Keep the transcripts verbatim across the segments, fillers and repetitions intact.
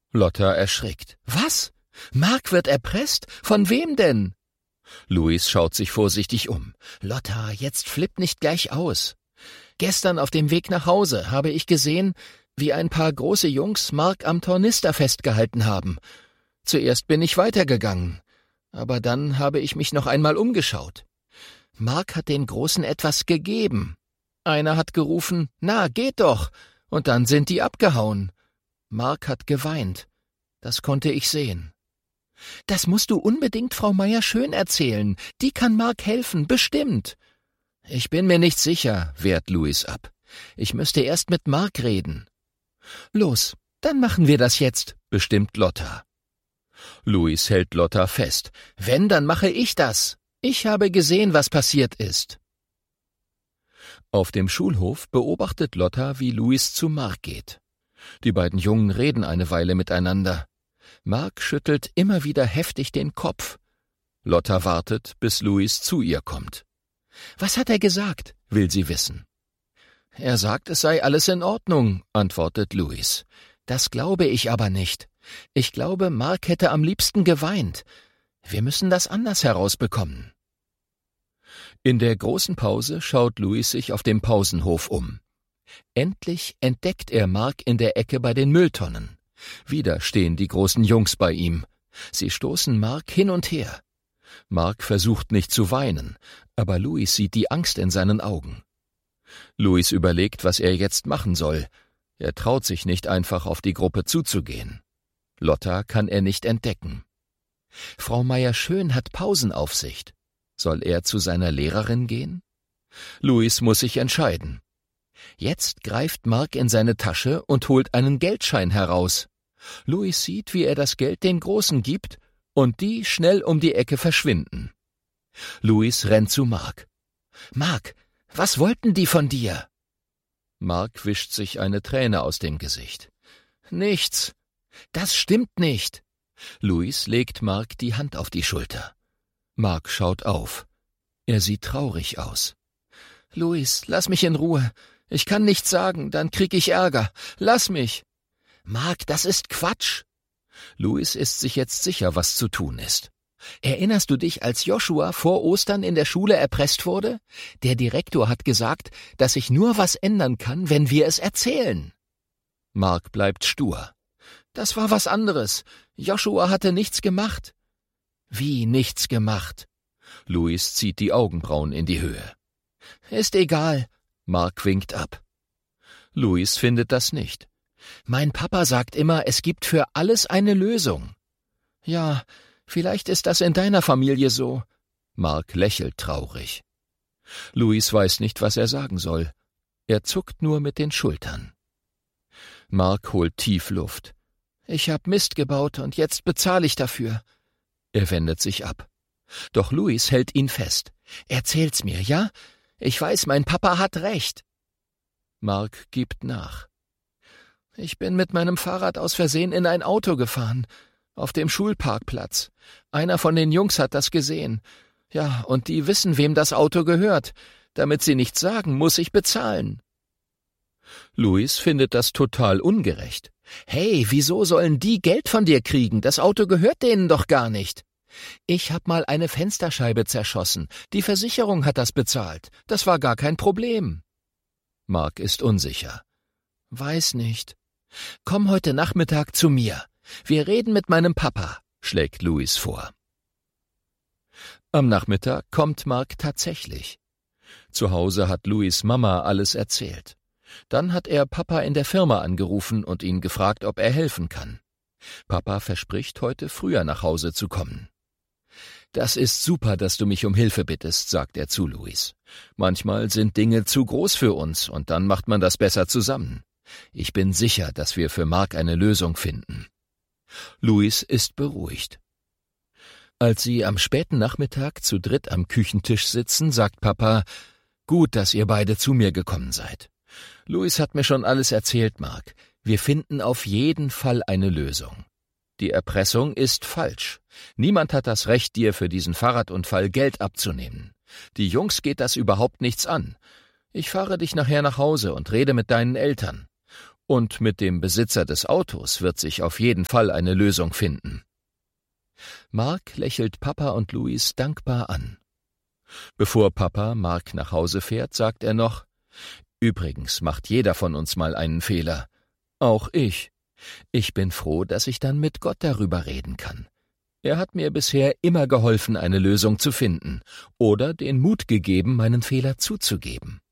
Lotta erschrickt. »Was? Mark wird erpresst? Von wem denn?« Louis schaut sich vorsichtig um. »Lotta, jetzt flipp nicht gleich aus. Gestern auf dem Weg nach Hause habe ich gesehen, wie ein paar große Jungs Mark am Tornister festgehalten haben. Zuerst bin ich weitergegangen, aber dann habe ich mich noch einmal umgeschaut. Mark hat den Großen etwas gegeben. Einer hat gerufen, »Na, geht doch!« und dann sind die abgehauen. Mark hat geweint. Das konnte ich sehen.« »Das musst du unbedingt Frau Meier-Schön erzählen. Die kann Mark helfen, bestimmt.« »Ich bin mir nicht sicher«, wehrt Louis ab. »Ich müsste erst mit Mark reden.« »Los, dann machen wir das jetzt«, bestimmt Lotta. Louis hält Lotta fest. »Wenn, dann mache ich das. Ich habe gesehen, was passiert ist.« Auf dem Schulhof beobachtet Lotta, wie Louis zu Mark geht. Die beiden Jungen reden eine Weile miteinander. Mark schüttelt immer wieder heftig den Kopf. Lotta wartet, bis Louis zu ihr kommt. »Was hat er gesagt?« will sie wissen. »Er sagt, es sei alles in Ordnung«, antwortet Louis. »Das glaube ich aber nicht. Ich glaube, Mark hätte am liebsten geweint. Wir müssen das anders herausbekommen.« In der großen Pause schaut Louis sich auf dem Pausenhof um. Endlich entdeckt er Mark in der Ecke bei den Mülltonnen. Wieder stehen die großen Jungs bei ihm. Sie stoßen Mark hin und her. Mark versucht nicht zu weinen, aber Louis sieht die Angst in seinen Augen. Louis überlegt, was er jetzt machen soll. Er traut sich nicht einfach auf die Gruppe zuzugehen. Lotta kann er nicht entdecken. Frau Meier-Schön hat Pausenaufsicht. Soll er zu seiner Lehrerin gehen? Louis muss sich entscheiden. Jetzt greift Mark in seine Tasche und holt einen Geldschein heraus. Louis sieht, wie er das Geld dem Großen gibt und die schnell um die Ecke verschwinden. Louis rennt zu Mark. »Mark, was wollten die von dir?« Mark wischt sich eine Träne aus dem Gesicht. »Nichts. Das stimmt nicht.« Louis legt Mark die Hand auf die Schulter. Mark schaut auf. Er sieht traurig aus. »Louis, lass mich in Ruhe. Ich kann nichts sagen, dann krieg ich Ärger. Lass mich.« »Mark, das ist Quatsch.« Louis ist sich jetzt sicher, was zu tun ist. »Erinnerst du dich, als Joshua vor Ostern in der Schule erpresst wurde? Der Direktor hat gesagt, dass sich nur was ändern kann, wenn wir es erzählen.« Mark bleibt stur. »Das war was anderes. Joshua hatte nichts gemacht.« »Wie nichts gemacht?« Louis zieht die Augenbrauen in die Höhe. »Ist egal.« Mark winkt ab. Louis findet das nicht. »Mein Papa sagt immer, es gibt für alles eine Lösung.« »Ja, vielleicht ist das in deiner Familie so.« Mark lächelt traurig. Louis weiß nicht, was er sagen soll. Er zuckt nur mit den Schultern. Mark holt tief Luft. »Ich hab Mist gebaut und jetzt bezahle ich dafür.« Er wendet sich ab. Doch Louis hält ihn fest. »Erzähl's mir, ja? Ich weiß, mein Papa hat recht.« Mark gibt nach. »Ich bin mit meinem Fahrrad aus Versehen in ein Auto gefahren, auf dem Schulparkplatz. Einer von den Jungs hat das gesehen. Ja, und die wissen, wem das Auto gehört. Damit sie nichts sagen, muss ich bezahlen.« Louis findet das total ungerecht. »Hey, wieso sollen die Geld von dir kriegen? Das Auto gehört denen doch gar nicht.« »Ich hab mal eine Fensterscheibe zerschossen. Die Versicherung hat das bezahlt. Das war gar kein Problem.« Mark ist unsicher. »Weiß nicht. Komm heute Nachmittag zu mir. Wir reden mit meinem Papa«, schlägt Louis vor. Am Nachmittag kommt Mark tatsächlich. Zu Hause hat Louis' Mama alles erzählt. Dann hat er Papa in der Firma angerufen und ihn gefragt, ob er helfen kann. Papa verspricht, heute früher nach Hause zu kommen. »Das ist super, dass du mich um Hilfe bittest«, sagt er zu Louis. »Manchmal sind Dinge zu groß für uns und dann macht man das besser zusammen. Ich bin sicher, dass wir für Mark eine Lösung finden.« Louis ist beruhigt. Als sie am späten Nachmittag zu dritt am Küchentisch sitzen, sagt Papa, »Gut, dass ihr beide zu mir gekommen seid. Louis hat mir schon alles erzählt, Mark. Wir finden auf jeden Fall eine Lösung. Die Erpressung ist falsch. Niemand hat das Recht, dir für diesen Fahrradunfall Geld abzunehmen. Die Jungs geht das überhaupt nichts an. Ich fahre dich nachher nach Hause und rede mit deinen Eltern. Und mit dem Besitzer des Autos wird sich auf jeden Fall eine Lösung finden. Mark lächelt Papa und Louis dankbar an. Bevor Papa Mark nach Hause fährt, sagt er noch: »Übrigens macht jeder von uns mal einen Fehler. Auch ich. Ich bin froh, dass ich dann mit Gott darüber reden kann. Er hat mir bisher immer geholfen, eine Lösung zu finden oder den Mut gegeben, meinen Fehler zuzugeben.«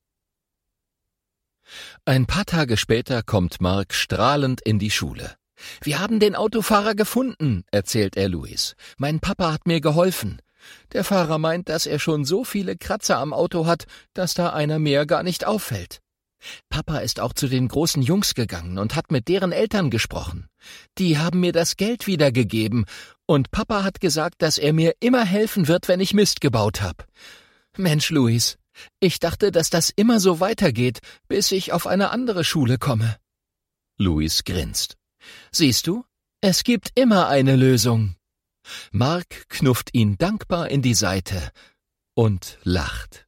Ein paar Tage später kommt Mark strahlend in die Schule. »Wir haben den Autofahrer gefunden«, erzählt er Louis. »Mein Papa hat mir geholfen. Der Fahrer meint, dass er schon so viele Kratzer am Auto hat, dass da einer mehr gar nicht auffällt. Papa ist auch zu den großen Jungs gegangen und hat mit deren Eltern gesprochen. Die haben mir das Geld wiedergegeben und Papa hat gesagt, dass er mir immer helfen wird, wenn ich Mist gebaut habe. Mensch, Louis, ich dachte, dass das immer so weitergeht, bis ich auf eine andere Schule komme.« Louis grinst. »Siehst du, es gibt immer eine Lösung.« Mark knufft ihn dankbar in die Seite und lacht.